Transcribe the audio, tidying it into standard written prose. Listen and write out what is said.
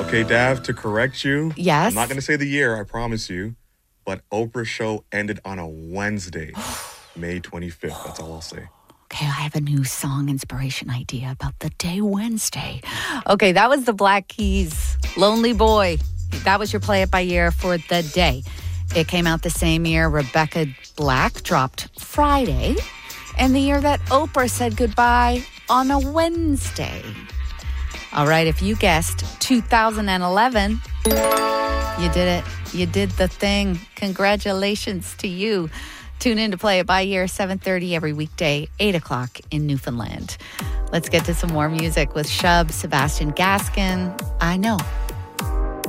Okay, Dav, to correct you. Yes? I'm not going to say the year, I promise you. But Oprah's show ended on a Wednesday, May 25th. That's all I'll say. Okay, I have a new song inspiration idea about the day Wednesday. Okay, that was the Black Keys, Lonely Boy. That was your play it by year for the day. It came out the same year Rebecca Black dropped Friday, and the year that Oprah said goodbye on a Wednesday. All right, if you guessed 2011, you did it. You did the thing. Congratulations to you. Tune in to Play It By Year, 7:30 every weekday, 8 o'clock in Newfoundland. Let's get to some more music with Shub, Sebastian Gaskin. I know